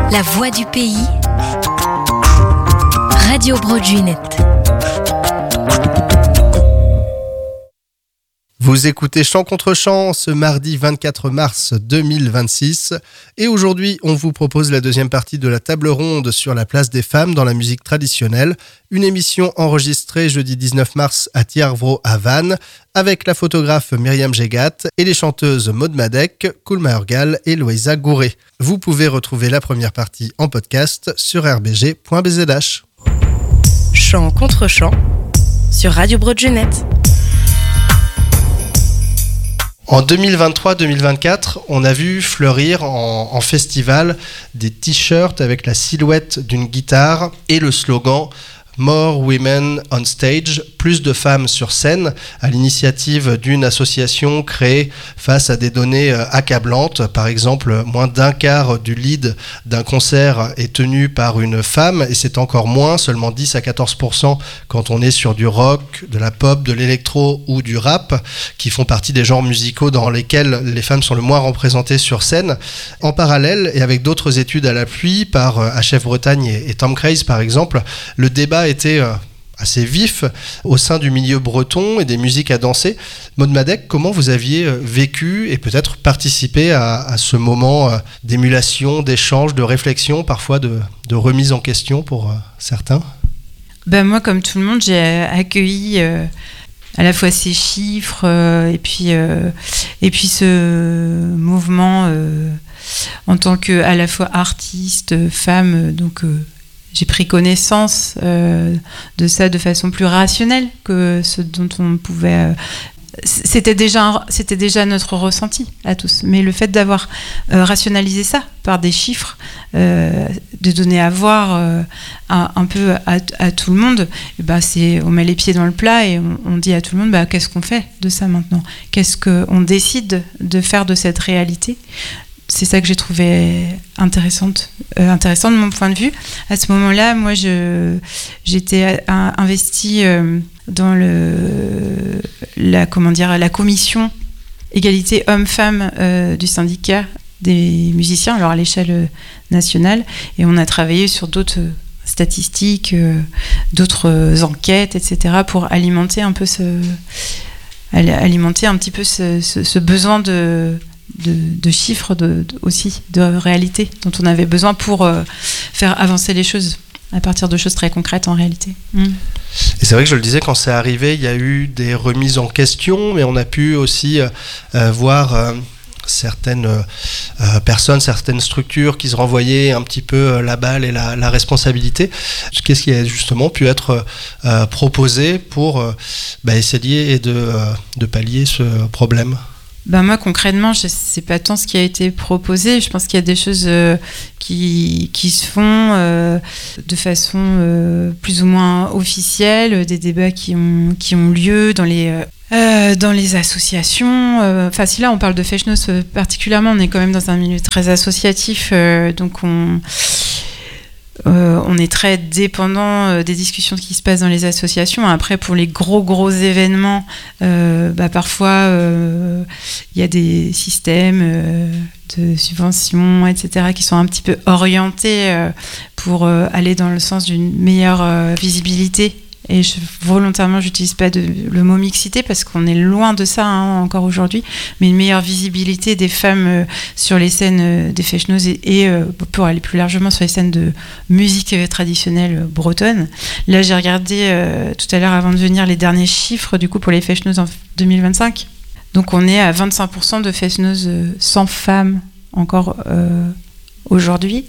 La voix du pays, Radio Broadway. Vous écoutez Chant contre Chant ce mardi 24 mars 2026 et aujourd'hui on vous propose la deuxième partie de la table ronde sur la place des femmes dans la musique traditionnelle, une émission enregistrée jeudi 19 mars à Tiarvro à Vannes avec la photographe Myriam Gégat et les chanteuses Maud Madec, Koulma Urgal et Loïsa Gouré. Vous pouvez retrouver la première partie en podcast sur rbg.bzh. Chant contre chant sur Radio Broadway. En 2023-2024, on a vu fleurir en festival des t-shirts avec la silhouette d'une guitare et le slogan « More Women on Stage », plus de femmes sur scène, à l'initiative d'une association créée face à des données accablantes. Par exemple, moins d'un quart du lead d'un concert est tenu par une femme, et c'est encore moins, seulement 10 à 14% quand on est sur du rock, de la pop, de l'électro ou du rap, qui font partie des genres musicaux dans lesquels les femmes sont le moins représentées sur scène. En parallèle, et avec d'autres études à l'appui, par HF Bretagne et Tom Craze par exemple, le débat était assez vif au sein du milieu breton et des musiques à danser. Maud Madec, comment vous aviez vécu et peut-être participé à ce moment d'émulation, d'échange, de réflexion, parfois de remise en question pour certains ? Moi, comme tout le monde, j'ai accueilli à la fois ces chiffres et puis ce mouvement en tant que à la fois artiste, femme, donc j'ai pris connaissance de ça de façon plus rationnelle que ce dont on pouvait. C'était déjà notre ressenti à tous. Mais le fait d'avoir rationalisé ça par des chiffres, de donner à voir un peu à tout le monde, on met les pieds dans le plat et on dit à tout le monde qu'est-ce qu'on fait de ça maintenant ? Qu'est-ce qu'on décide de faire de cette réalité ? C'est ça que j'ai trouvé intéressant de mon point de vue. À ce moment-là, moi, j'étais investie dans la commission égalité hommes-femmes du syndicat des musiciens, alors à l'échelle nationale, et on a travaillé sur d'autres statistiques, d'autres enquêtes, etc., pour alimenter un petit peu ce besoin de chiffres aussi, de réalité dont on avait besoin pour faire avancer les choses à partir de choses très concrètes en réalité. Et c'est vrai que je le disais, quand c'est arrivé, il y a eu des remises en question, mais on a pu aussi voir certaines personnes, certaines structures qui se renvoyaient un petit peu la balle et la responsabilité. Qu'est-ce qui a justement pu être proposé pour essayer de pallier ce problème ? Moi, concrètement, je ne sais pas tant ce qui a été proposé. Je pense qu'il y a des choses qui se font de façon plus ou moins officielle, des débats qui ont lieu dans les associations. Si là, on parle de Feshnos particulièrement, on est quand même dans un milieu très associatif, donc on est très dépendant des discussions qui se passent dans les associations. Après, pour les gros événements, parfois il y a des systèmes de subventions, etc., qui sont un petit peu orientés pour aller dans le sens d'une meilleure visibilité. Et volontairement, j'utilise pas le mot mixité parce qu'on est loin de ça encore aujourd'hui, mais une meilleure visibilité des femmes sur les scènes des Feshnos et pour aller plus largement sur les scènes de musique traditionnelle bretonne. Là, j'ai regardé tout à l'heure avant de venir les derniers chiffres du coup pour les Feshnos en 2025. Donc, on est à 25% de Feshnos sans femmes encore aujourd'hui.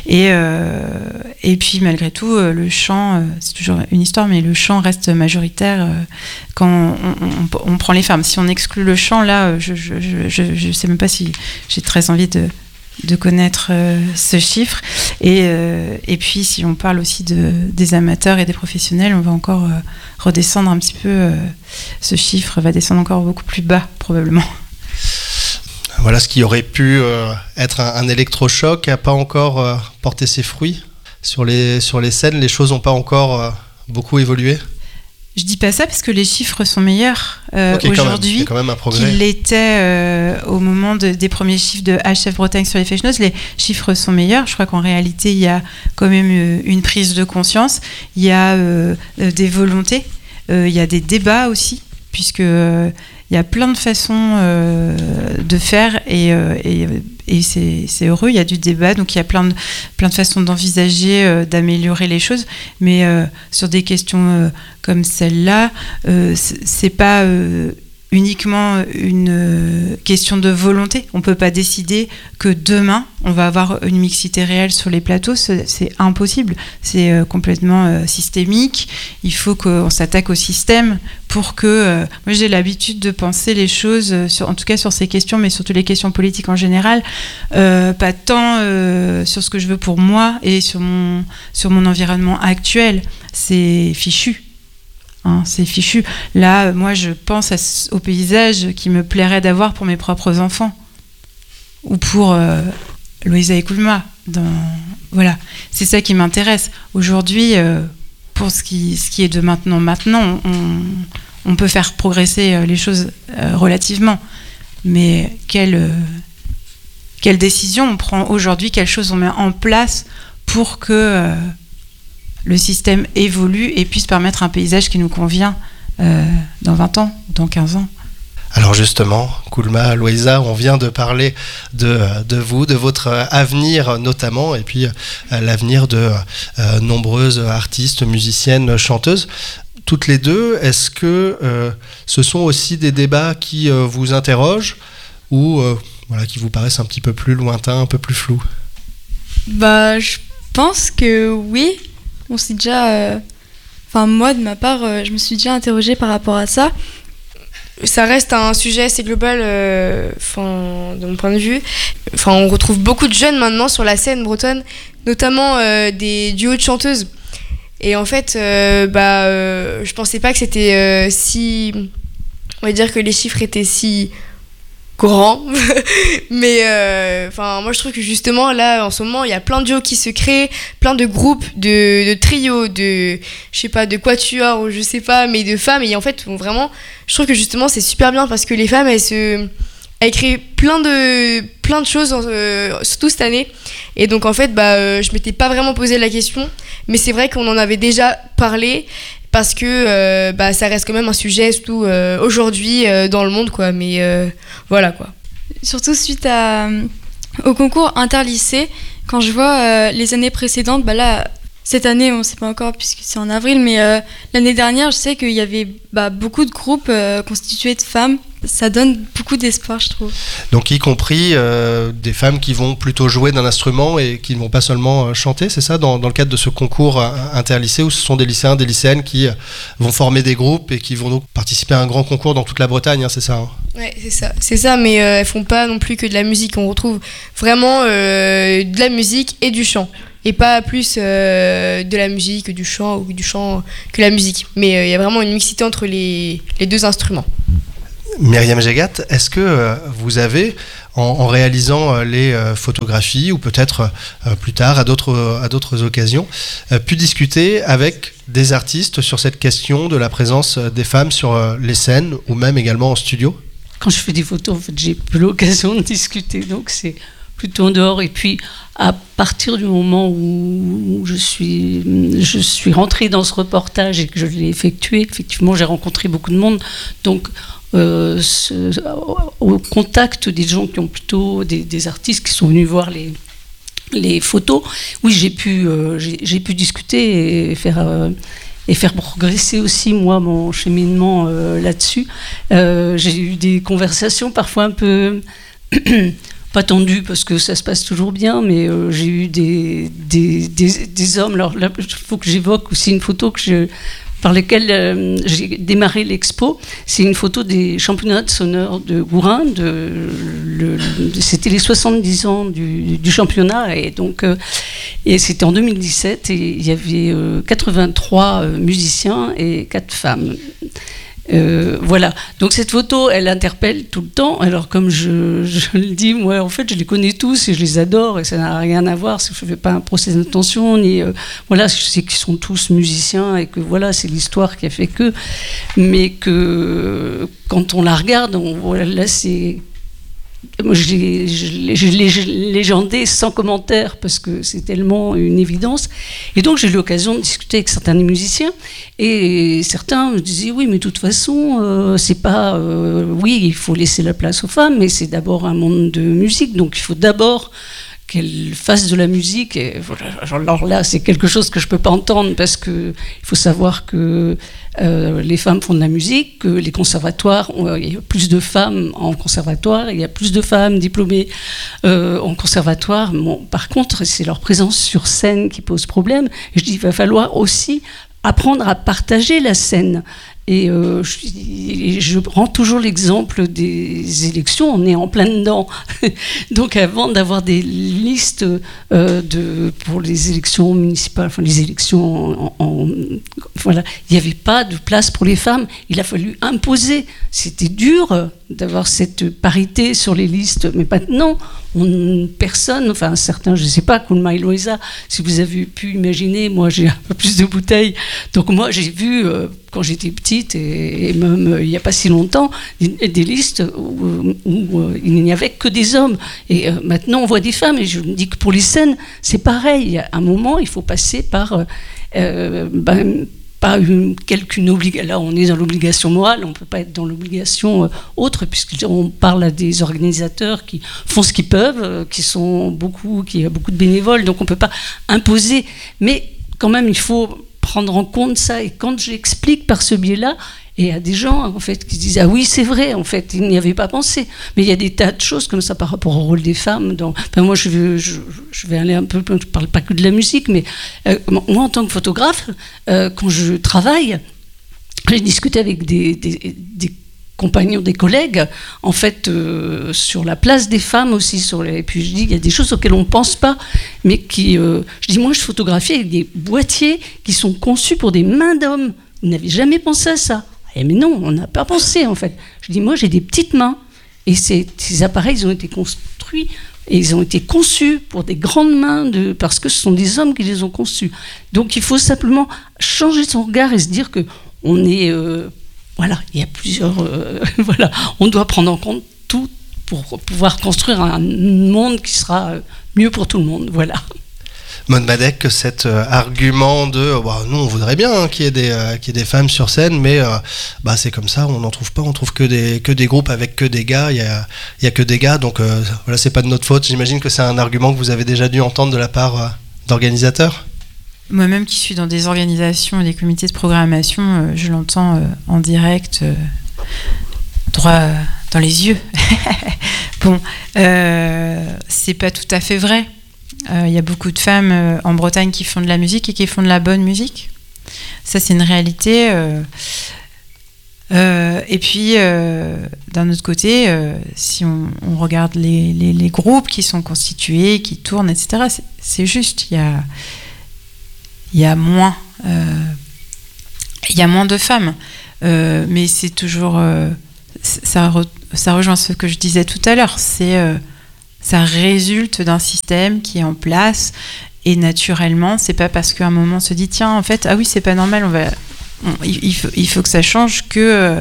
Et puis malgré tout, le chant, c'est toujours une histoire, mais le chant reste majoritaire quand on prend les femmes. Si on exclut le chant, là, je sais même pas si j'ai très envie de connaître ce chiffre. Et puis si on parle aussi des amateurs et des professionnels, on va encore redescendre un petit peu. Ce chiffre va descendre encore beaucoup plus bas, probablement. Voilà ce qui aurait pu être un électrochoc n'a pas encore porté ses fruits. Sur les scènes, les choses n'ont pas encore beaucoup évolué. Je dis pas ça parce que les chiffres sont meilleurs aujourd'hui quand même un progrès. qu'ils l'étaient au moment des premiers chiffres de HF Bretagne sur les fake news. Les chiffres sont meilleurs. Je crois qu'en réalité, il y a quand même une prise de conscience. Il y a des volontés. Il y a des débats aussi, puisque il y a plein de façons de faire et c'est heureux, il y a du débat, donc il y a plein de façons d'envisager, d'améliorer les choses, mais sur des questions comme celle-là, c'est pas uniquement une question de volonté. On peut pas décider que demain on va avoir une mixité réelle sur les plateaux, c'est impossible, c'est complètement systémique. Il faut qu'on s'attaque au système pour que moi j'ai l'habitude de penser les choses en tout cas sur ces questions, mais surtout les questions politiques en général, pas tant sur ce que je veux pour moi et sur mon environnement actuel. C'est fichu. C'est fichu. Là, moi, je pense au paysage qui me plairait d'avoir pour mes propres enfants. Ou pour Loïsa et Koulma. Voilà. C'est ça qui m'intéresse. Aujourd'hui, pour ce qui est de maintenant, on peut faire progresser les choses relativement. Mais quelle décision on prend aujourd'hui, quelles choses on met en place pour que le système évolue et puisse permettre un paysage qui nous convient dans 20 ans, dans 15 ans. Alors justement, Koulma, Loïsa, on vient de parler de vous, de votre avenir notamment, et puis l'avenir de nombreuses artistes, musiciennes, chanteuses. Toutes les deux, est-ce que ce sont aussi des débats qui vous interrogent ou qui vous paraissent un petit peu plus lointains, un peu plus flous ? Je pense que oui. On s'est déjà... moi, de ma part, je me suis déjà interrogée par rapport à ça. Ça reste un sujet assez global, de mon point de vue. On retrouve beaucoup de jeunes maintenant sur la scène bretonne, notamment des duos de chanteuses. Et en fait, je pensais pas que c'était si... On va dire que les chiffres étaient si... grand mais moi je trouve que justement là en ce moment il y a plein de duos qui se créent, plein de groupes, de trios, de je sais pas, de quatuors ou je sais pas, mais de femmes, et en fait vraiment je trouve que justement c'est super bien parce que les femmes elles créent plein de choses surtout cette année, et donc en fait je m'étais pas vraiment posé la question, mais c'est vrai qu'on en avait déjà parlé parce que ça reste quand même un sujet surtout aujourd'hui dans le monde, quoi, mais voilà quoi. Surtout suite au concours interlycée, quand je vois les années précédentes, là cette année on ne sait pas encore puisque c'est en avril, mais l'année dernière je sais qu'il y avait beaucoup de groupes constitués de femmes. Ça donne beaucoup d'espoir, je trouve. Donc y compris des femmes qui vont plutôt jouer d'un instrument et qui ne vont pas seulement chanter, c'est ça, dans le cadre de ce concours interlycée, où ce sont des lycéens, des lycéennes qui vont former des groupes et qui vont donc participer à un grand concours dans toute la Bretagne, c'est ça, Ouais, c'est ça, mais elles font pas non plus que de la musique. On retrouve vraiment de la musique et du chant, et pas plus de la musique, du chant, ou du chant que la musique. Mais il y a vraiment une mixité entre les deux instruments. Myriam Jegat, est-ce que vous avez, en réalisant les photographies, ou peut-être plus tard à d'autres occasions, pu discuter avec des artistes sur cette question de la présence des femmes sur les scènes, ou même également en studio ? Quand je fais des photos, en fait, j'ai plus l'occasion de discuter, donc c'est plutôt en dehors. Et puis, à partir du moment où je suis rentrée dans ce reportage et que je l'ai effectué, effectivement, j'ai rencontré beaucoup de monde, donc au contact des gens qui ont plutôt des artistes qui sont venus voir les photos, oui, j'ai pu discuter et faire progresser aussi moi mon cheminement là-dessus. J'ai eu des conversations parfois un peu pas tendues parce que ça se passe toujours bien, mais j'ai eu des hommes. Alors là, il faut que j'évoque aussi une photo par lesquels j'ai démarré l'expo. C'est une photo des championnats de sonneurs de Gourin. C'était les 70 ans du championnat. Et c'était en 2017. Et il y avait 83 musiciens et 4 femmes. Voilà, donc cette photo, elle interpelle tout le temps. Alors comme je le dis, moi en fait je les connais tous et je les adore et ça n'a rien à voir, je ne fais pas un procès d'intention, ni voilà, je sais qu'ils sont tous musiciens et que voilà, c'est l'histoire qui a fait que, mais que quand on la regarde, voilà, là c'est... Moi, je l'ai légendé sans commentaire parce que c'est tellement une évidence. Et donc, j'ai eu l'occasion de discuter avec certains des musiciens et certains me disaient oui, mais de toute façon, c'est pas. Oui, il faut laisser la place aux femmes, mais c'est d'abord un monde de musique, donc il faut d'abord qu'elles fassent de la musique. Et voilà, alors là, c'est quelque chose que je peux pas entendre parce que il faut savoir que les femmes font de la musique, que les conservatoires, il y a plus de femmes en conservatoire, il y a plus de femmes diplômées en conservatoire. Bon, par contre, c'est leur présence sur scène qui pose problème. Et je dis, il va falloir aussi apprendre à partager la scène. Et je prends toujours l'exemple des élections, on est en plein dedans. Donc avant d'avoir des listes pour les élections municipales, enfin les élections voilà, il n'y avait pas de place pour les femmes, il a fallu imposer. C'était dur d'avoir cette parité sur les listes, mais maintenant, personne, enfin certains, je ne sais pas, Koulma et Loïsa, si vous avez pu imaginer, moi j'ai un peu plus de bouteilles, donc moi j'ai vu, quand j'étais petite, et même il n'y a pas si longtemps, des listes où il n'y avait que des hommes, et maintenant on voit des femmes, et je me dis que pour les scènes, c'est pareil, à un moment, il faut passer par... pas quelqu'une obligation. Là, on est dans l'obligation morale, on ne peut pas être dans l'obligation autre, puisqu'on parle à des organisateurs qui font ce qu'ils peuvent, qui a beaucoup de bénévoles, donc on ne peut pas imposer. Mais quand même, il faut prendre en compte ça. Et quand j'explique par ce biais-là, et il y a des gens en fait qui se disent ah oui c'est vrai en fait ils n'y avaient pas pensé, mais il y a des tas de choses comme ça par rapport au rôle des femmes enfin, moi je vais aller un peu, je ne parle pas que de la musique, mais moi en tant que photographe quand je travaille, j'ai discuté avec des compagnons, des collègues, en fait, sur la place des femmes aussi. Et puis je dis, il y a des choses auxquelles on ne pense pas, mais qui... je dis, moi, je photographie avec des boîtiers qui sont conçus pour des mains d'hommes. Vous n'avez jamais pensé à ça? Eh mais non, on n'a pas pensé, en fait. Je dis, moi, j'ai des petites mains. Et ces appareils, ils ont été construits et ils ont été conçus pour des grandes mains, parce que ce sont des hommes qui les ont conçus. Donc, il faut simplement changer son regard et se dire qu'on est... voilà, il y a plusieurs... voilà, on doit prendre en compte tout pour pouvoir construire un monde qui sera mieux pour tout le monde. Voilà. Maud Madec, que cet argument de nous on voudrait bien qu'il y ait des femmes sur scène, mais c'est comme ça, on n'en trouve pas, on trouve que des groupes avec que des gars, il y a que des gars, donc voilà, c'est pas de notre faute. J'imagine que c'est un argument que vous avez déjà dû entendre de la part d'organisateurs. Moi-même qui suis dans des organisations et des comités de programmation, je l'entends en direct, droit dans les yeux. Bon, c'est pas tout à fait vrai. Il y a beaucoup de femmes en Bretagne qui font de la musique et qui font de la bonne musique. Ça, c'est une réalité. Et puis, d'un autre côté, si on regarde les groupes qui sont constitués, qui tournent, etc., c'est juste, il y a moins de femmes. Mais c'est toujours... ça rejoint ce que je disais tout à l'heure. Ça résulte d'un système qui est en place et naturellement, c'est pas parce qu'à un moment on se dit tiens en fait oui c'est pas normal, il faut que ça change que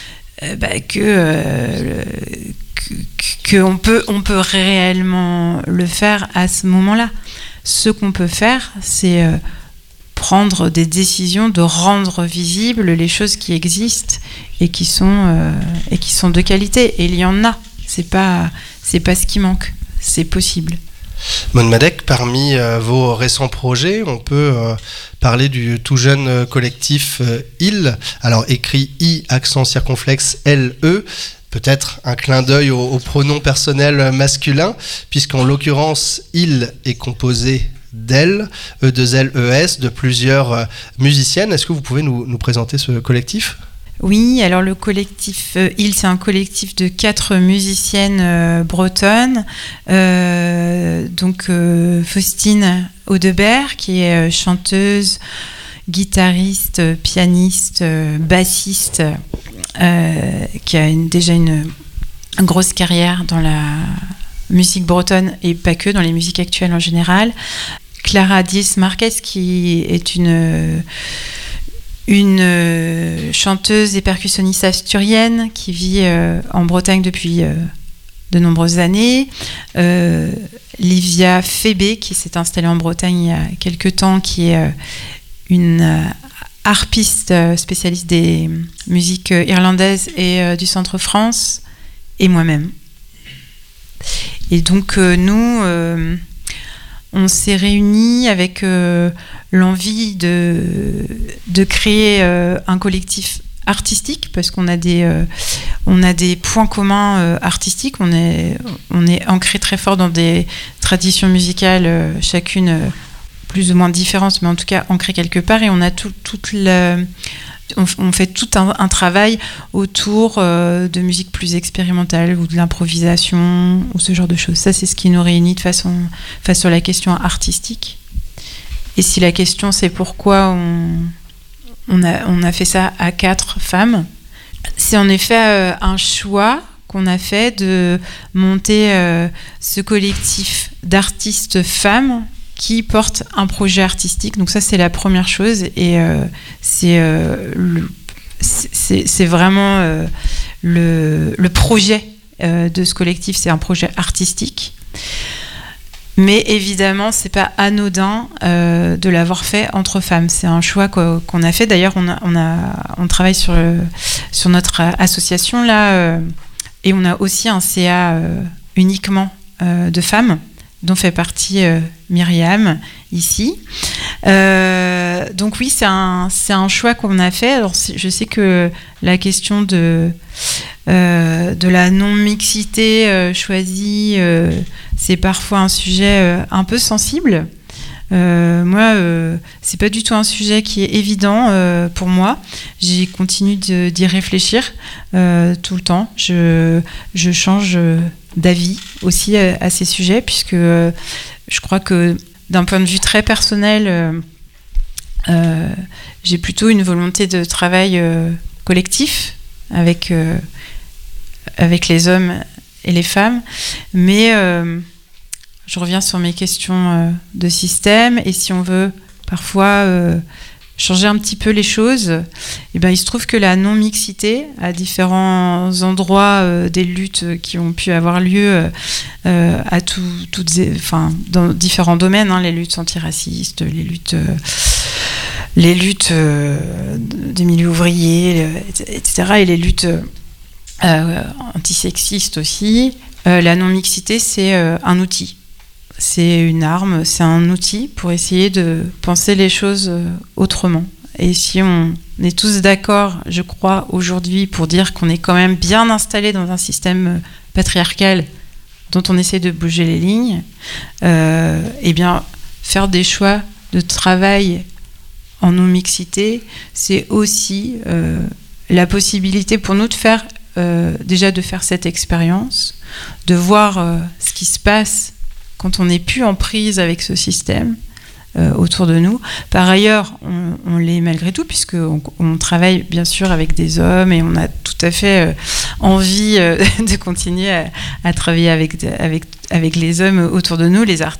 on peut réellement le faire à ce moment-là. Ce qu'on peut faire, c'est prendre des décisions de rendre visibles les choses qui existent et qui sont de qualité. Et il y en a. C'est pas ce qui manque, c'est possible. Maud Madec, parmi vos récents projets, on peut parler du tout jeune collectif IL, alors écrit I, accent circonflexe L-E, peut-être un clin d'œil au pronom personnel masculin, puisqu'en l'occurrence, IL est composé d'elle, E2L-E-S, de plusieurs musiciennes. Est-ce que vous pouvez nous présenter ce collectif ? Oui, alors le collectif IL, c'est un collectif de 4 musiciennes bretonnes. Donc Faustine Audebert, qui est chanteuse, guitariste, pianiste, bassiste qui a déjà une grosse carrière dans la musique bretonne et pas que, dans les musiques actuelles en général. Clara Diez Marquez, qui est une chanteuse et percussionniste asturienne qui vit en Bretagne depuis de nombreuses années. Livia Febé, qui s'est installée en Bretagne il y a quelques temps, qui est une harpiste spécialiste des musiques irlandaises et du centre France, et moi-même. Et donc nous, on s'est réunis avec l'envie de créer un collectif artistique, parce qu'on a des points communs artistiques. On est ancré très fort dans des traditions musicales, chacune plus ou moins différentes, mais en tout cas ancrées quelque part, et on a on fait tout un travail autour de musique plus expérimentale ou de l'improvisation ou ce genre de choses. Ça, c'est ce qui nous réunit face sur la question artistique. Et si la question c'est pourquoi on a fait ça à 4 femmes, c'est en effet un choix qu'on a fait de monter ce collectif d'artistes femmes qui portent un projet artistique. Donc ça, c'est la première chose, et c'est vraiment le projet de ce collectif, c'est un projet artistique. Mais évidemment, c'est pas anodin de l'avoir fait entre femmes. C'est un choix qu'on a fait. D'ailleurs, on travaille sur notre association là, et on a aussi un CA uniquement de femmes, dont fait partie Myriam ici. Donc oui, c'est un choix qu'on a fait. Alors, je sais que la question de la non-mixité choisie, c'est parfois un sujet un peu sensible. Moi, c'est pas du tout un sujet qui est évident pour moi. J'ai continué d'y réfléchir tout le temps. Je change d'avis aussi à ces sujets, puisque je crois que d'un point de vue très personnel, j'ai plutôt une volonté de travail collectif avec les hommes et les femmes, mais je reviens sur mes questions de système, et si on veut parfois changer un petit peu les choses, et ben, il se trouve que la non-mixité à différents endroits des luttes qui ont pu avoir lieu dans différents domaines, hein, les luttes antiracistes, les luttes des milieux ouvriers, etc., et les luttes antisexistes aussi, la non-mixité, c'est un outil. C'est une arme, c'est un outil pour essayer de penser les choses autrement. Et si on est tous d'accord, je crois, aujourd'hui, pour dire qu'on est quand même bien installé dans un système patriarcal dont on essaie de bouger les lignes, eh bien, faire des choix de travail en non-mixité, c'est aussi la possibilité pour nous de faire, déjà de faire cette expérience, de voir ce qui se passe quand on n'est plus en prise avec ce système autour de nous. Par ailleurs, on l'est malgré tout, puisqu'on travaille bien sûr avec des hommes, et on a tout à fait envie de continuer à travailler avec les hommes autour de nous, les